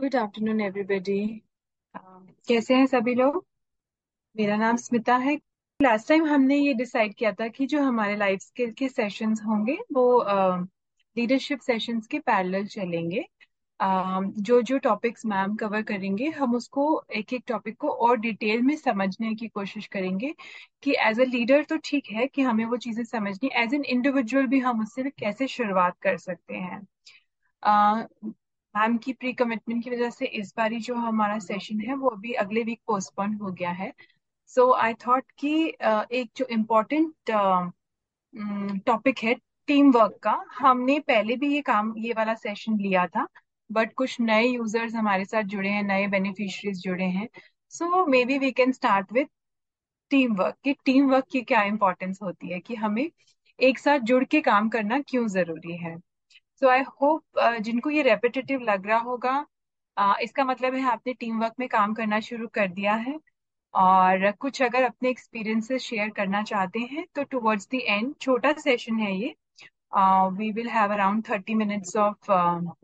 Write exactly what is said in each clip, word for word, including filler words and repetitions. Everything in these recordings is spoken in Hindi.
Good afternoon everybody. कैसे हैं सभी लोग। मेरा नाम स्मिता है। लास्ट टाइम हमने ये डिसाइड किया था कि जो हमारे लाइफ स्किल के सेशंस होंगे वो लीडरशिप सेशंस के पैरेलल चलेंगे। अ, जो जो टॉपिक्स मैम कवर करेंगे हम उसको एक एक टॉपिक को और डिटेल में समझने की कोशिश करेंगे कि एज अ लीडर तो ठीक है कि हमें वो चीज़ें समझनी, एज एन इंडिविजुअल भी हम उससे कैसे शुरुआत कर सकते हैं। मैम की प्री कमिटमेंट की वजह से इस बारी जो हमारा सेशन है वो अभी अगले वीक पोस्टपोन हो गया है। सो आई थॉट कि अ, एक जो इम्पोर्टेंट टॉपिक है टीम वर्क का, हमने पहले भी ये काम ये वाला सेशन लिया था, बट कुछ नए यूजर्स हमारे साथ जुड़े हैं, नए बेनिफिशरीज जुड़े हैं। सो may be we can start with team work कि टीम वर्क की क्या इंपॉर्टेंस होती है, कि हमें एक साथ जुड़ के काम करना क्यों जरूरी है। सो आई होप जिनको ये रेपिटेटिव लग रहा होगा, uh, इसका मतलब है आपने टीम वर्क में काम करना शुरू कर दिया है। और कुछ अगर अपने एक्सपीरियंसेस शेयर करना चाहते हैं तो टुवर्ड्स द एंड, छोटा सेशन है ये, we will have around thirty minutes of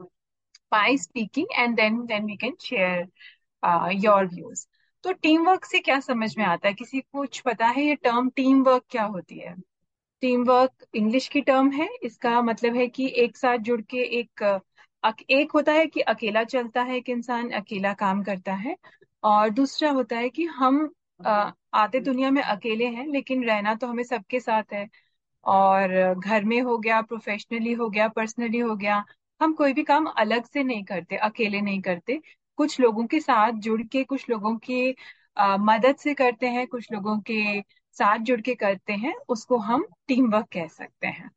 my speaking and then then we can share your views. तो टीम वर्क से क्या समझ में आता है, किसी को कुछ पता है ये टर्म टीम वर्क क्या होती है। टीम वर्क इंग्लिश की टर्म है, इसका मतलब है कि एक साथ जुड़ के एक अक, एक होता है कि अकेला चलता है, एक इंसान अकेला काम करता है। और दूसरा होता है कि हम अ, आते दुनिया में अकेले हैं लेकिन रहना तो हमें सबके साथ है। और घर में हो गया, प्रोफेशनली हो गया, पर्सनली हो गया, हम कोई भी काम अलग से नहीं करते, अकेले नहीं करते। कुछ लोगों के साथ जुड़ के, कुछ लोगों की अ, मदद से करते हैं, कुछ लोगों के साथ जुड़ के करते हैं, उसको हम टीम वर्क कह सकते हैं।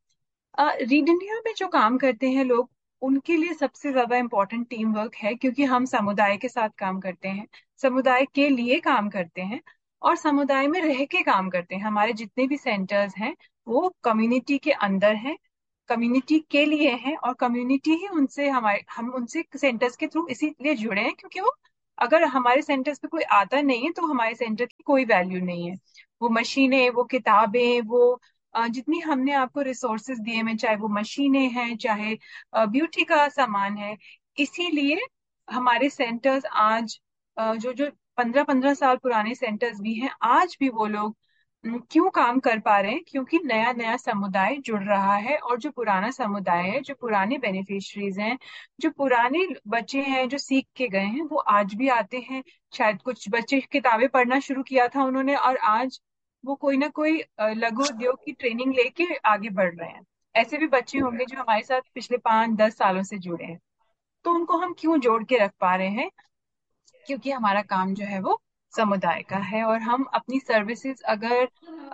रीड इंडिया में जो काम करते हैं लोग, उनके लिए सबसे ज्यादा इम्पोर्टेंट टीम वर्क है, क्योंकि हम समुदाय के साथ काम करते हैं, समुदाय के लिए काम करते हैं और समुदाय में रह के काम करते हैं। हमारे जितने भी सेंटर्स हैं वो कम्युनिटी के अंदर हैं, कम्युनिटी के लिए हैं, और कम्युनिटी ही उनसे, हमारे हम उनसे सेंटर्स के थ्रू इसीलिए जुड़े हैं क्योंकि वो, अगर हमारे सेंटर्स पे कोई आता नहीं है तो हमारे सेंटर की कोई वैल्यू नहीं है। वो मशीनें, वो किताबें, वो अ, जितनी हमने आपको रिसोर्सेज दिए हैं, चाहे वो मशीनें हैं, चाहे ब्यूटी का सामान है, इसीलिए हमारे सेंटर्स आज, अ, जो जो पंद्रह पंद्रह साल पुराने सेंटर्स भी हैं, आज भी वो लोग अम, क्यों काम कर पा रहे हैं, क्योंकि नया नया समुदाय जुड़ रहा है। और जो पुराना समुदाय है, जो पुराने बेनिफिशरीज हैं, जो पुराने बच्चे हैं जो सीख के गए हैं, वो आज भी आते हैं। शायद कुछ बच्चे किताबें पढ़ना शुरू किया था उन्होंने, और आज वो कोई ना कोई अ, लघु उद्योग की ट्रेनिंग लेके आगे बढ़ रहे हैं। ऐसे भी बच्चे होंगे जो हमारे साथ पिछले पाँच दस सालों से जुड़े हैं। तो उनको हम क्यों जोड़ के रख पा रहे हैं, क्योंकि हमारा काम जो है वो समुदाय का है। और हम अपनी सर्विसेज अगर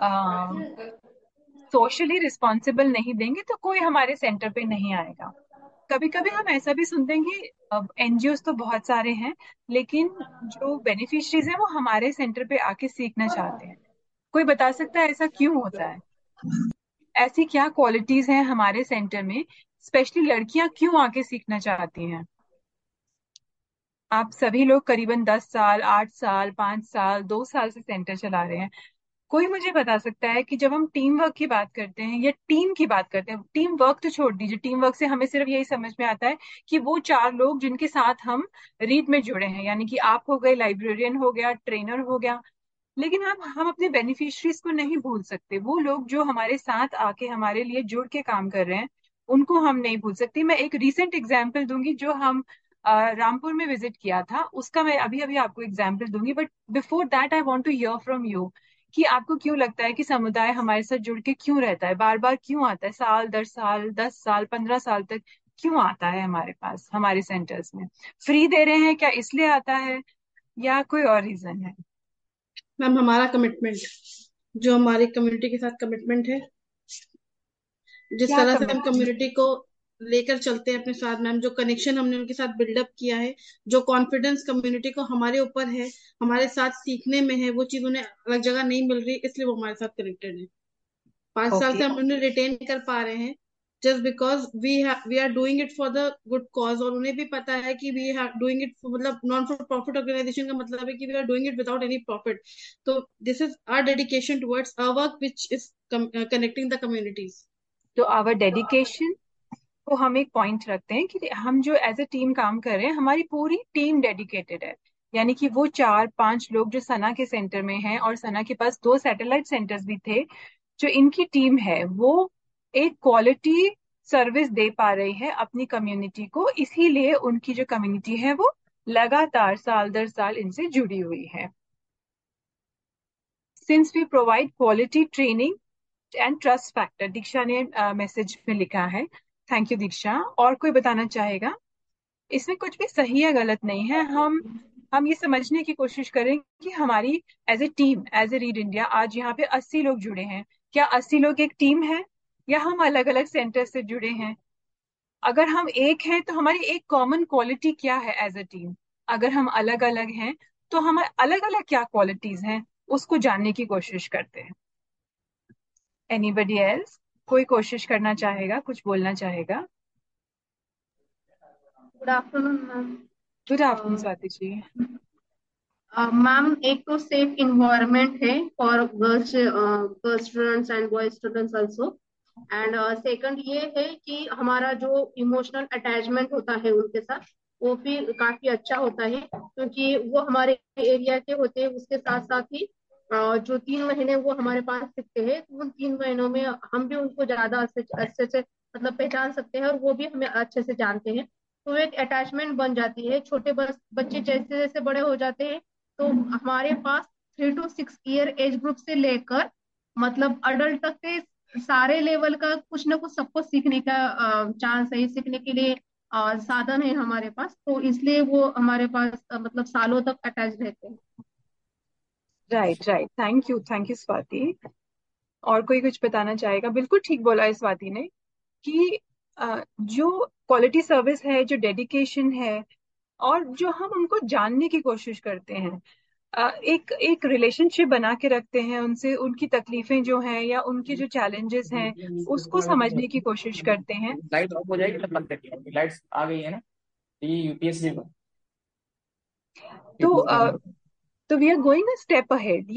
सोशली रिस्पॉन्सिबल नहीं देंगे तो कोई हमारे सेंटर पे नहीं आएगा। कभी कभी हम ऐसा भी सुनते हैं कि एनजीओ तो बहुत सारे हैं, लेकिन जो बेनिफिशरीज हैं वो हमारे सेंटर पे आके सीखना चाहते हैं। कोई बता सकता है ऐसा क्यों होता है? ऐसी क्या क्वालिटीज हैं हमारे सेंटर में, स्पेशली लड़कियां क्यों आके सीखना चाहती हैं? आप सभी लोग करीबन दस साल, आठ साल, पांच साल, दो साल से सेंटर चला रहे हैं। कोई मुझे बता सकता है कि जब हम टीम वर्क की बात करते हैं या टीम की बात करते हैं, टीम वर्क तो छोड़ दीजिए, टीम वर्क से हमें सिर्फ यही समझ में आता है कि वो चार लोग जिनके साथ हम रीड में जुड़े हैं, यानी कि आप हो गए, लाइब्रेरियन हो गया, ट्रेनर हो गया। लेकिन हम हम अपने बेनिफिशरीज को नहीं भूल सकते। वो लोग जो हमारे साथ आके हमारे लिए जुड़ के काम कर रहे हैं, उनको हम नहीं भूल सकते। मैं एक रीसेंट एग्जांपल दूंगी, जो हम अ, रामपुर में विजिट किया था उसका मैं अभी अभी आपको एग्जांपल दूंगी, but before that I want to here from you कि आपको क्यों लगता है कि समुदाय हमारे साथ जुड़ के क्यों रहता है, बार बार क्यों आता है, साल दर साल, दस साल, पंद्रह साल तक क्यों आता है हमारे पास, हमारे सेंटर्स में। फ्री दे रहे हैं क्या इसलिए आता है, या कोई और रीजन है? मैम, हमारा कमिटमेंट, जो हमारी कम्युनिटी के साथ कमिटमेंट है, जिस क्या तरह से हम कमिटमेंट? कम्युनिटी को लेकर चलते हैं अपने साथ, मैम, जो कनेक्शन हमने उनके साथ बिल्डअप किया है, जो कॉन्फिडेंस कम्युनिटी को हमारे ऊपर है, हमारे साथ सीखने में है, वो चीज उन्हें अलग जगह नहीं मिल रही, इसलिए वो हमारे साथ कनेक्टेड है। पांच साल ओके। से हम उन्हें रिटेन कर पा रहे हैं, just because we we are doing it for the good cause. और उन्हें भी पता है कि वी आर डूइंग इट, मतलब नॉन फॉर प्रॉफिट ऑर्गेनाइजेशन का मतलब है कि we are doing it without any profit. तो this is our dedication towards our work which is connecting the communities. तो आवर डेडिकेशन को हम एक पॉइंट रखते हैं कि हम जो एज ए टीम काम कर रहे हैं, हमारी पूरी टीम डेडिकेटेड है। यानी कि वो चार पांच लोग जो सना के सेंटर में हैं, और सना के पास दो सैटेलाइट सेंटर्स भी थे, जो इनकी टीम है वो एक क्वालिटी सर्विस दे पा रही है अपनी कम्युनिटी को, इसीलिए उनकी जो कम्युनिटी है वो लगातार साल दर साल इनसे जुड़ी हुई है। Since we provide quality training and trust factor, दीक्षा ने मैसेज में लिखा है। थैंक यू दीक्षा। और कोई बताना चाहेगा? इसमें कुछ भी सही या गलत नहीं है। हम हम ये समझने की कोशिश करें कि हमारी as a team, as A read India, आज यहाँ पे अस्सी लोग जुड़े हैं। क्या अस्सी लोग एक टीम है, या हम अलग अलग सेंटर से जुड़े हैं? अगर हम एक हैं तो हमारी एक कॉमन क्वालिटी क्या है एज अ टीम? अगर हम अलग अलग हैं तो हमारे अलग अलग क्या क्वालिटीज हैं, उसको जानने की कोशिश करते हैं। Anybody else? कोई कोशिश करना चाहेगा, कुछ बोलना चाहेगा? Good afternoon ma'am. Good afternoon Swati ji. Ma'am, एक तो सेफ इन्वायरमेंट है for girls girl students and boy students also. And second ये है कि हमारा जो इमोशनल अटैचमेंट होता है उनके साथ, वो भी काफी अच्छा होता है, क्योंकि वो हमारे एरिया के होते हैं। उसके साथ साथ ही अ, जो तीन महीने वो हमारे पास सिखते हैं, तो उन तीन महीनों में हम भी उनको ज्यादा अच्छे अच्छे से मतलब पहचान सकते हैं, और वो भी हमें अच्छे से जानते हैं। तो एक अटैचमेंट बन जाती है। छोटे बस बच्चे जैसे जैसे बड़े हो जाते हैं, तो हमारे पास three to six year age group से लेकर मतलब अडल्ट तक के सारे लेवल का कुछ ना कुछ सबको सीखने का चांस है, सीखने के लिए अ, साधन है हमारे पास। तो इसलिए वो हमारे पास अ, मतलब सालों तक अटैच रहते हैं। Right right, thank you, thank you Swati. और कोई कुछ बताना चाहेगा? बिल्कुल ठीक बोला है स्वाति ने कि अ, जो क्वालिटी सर्विस है, जो डेडिकेशन है, और जो हम उनको जानने की कोशिश करते हैं, अ, एक एक रिलेशनशिप बना के रखते हैं उनसे, उनकी तकलीफें जो हैं या उनके जो चैलेंजेस हैं उसको समझने की कोशिश करते हैं। लाइट ऑफ हो जाएगी तब बंद करके, लाइट्स आ गई है ना। ये यूपीएससी तो अ, तो we are going a step ahead.